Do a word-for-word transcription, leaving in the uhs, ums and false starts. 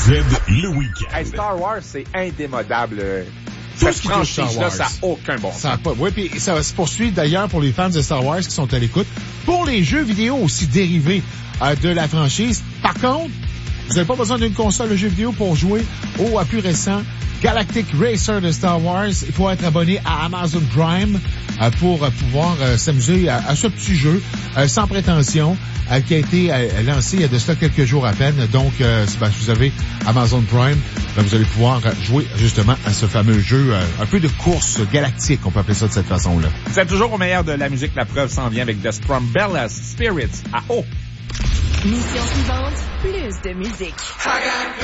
Z, le week-end. Hey, Star Wars, c'est indémodable. Tout Cette ce qui touche Star franchise-là, Wars. ça n'a aucun bon sens. Ça a pas, oui, puis ça va se poursuivre d'ailleurs pour les fans de Star Wars qui sont à l'écoute. Pour les jeux vidéo aussi dérivés euh, de la franchise. Par contre, vous n'avez pas besoin d'une console de jeux vidéo pour jouer au euh, plus récent Galactic Racer de Star Wars. Il faut être abonné à Amazon Prime euh, pour euh, pouvoir euh, s'amuser à, à ce petit jeu euh, sans prétention euh, qui a été euh, lancé il y a de cela quelques jours à peine. Donc, euh, ben, si vous avez Amazon Prime, ben, vous allez pouvoir euh, jouer justement à ce fameux jeu, euh, un peu de course galactique, on peut appeler ça de cette façon-là. Vous êtes toujours au meilleur de la musique. La preuve s'en vient avec The Strumbellas Spirits à haut. Mission suivante, plus de musique.